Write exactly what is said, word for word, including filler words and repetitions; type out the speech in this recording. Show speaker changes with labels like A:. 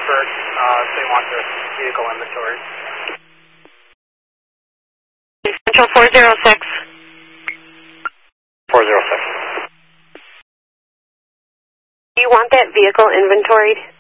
A: Pittsburgh. Uh, they want their vehicle inventory.
B: Central four zero six.
C: four zero six.
B: Do you want that vehicle inventoried?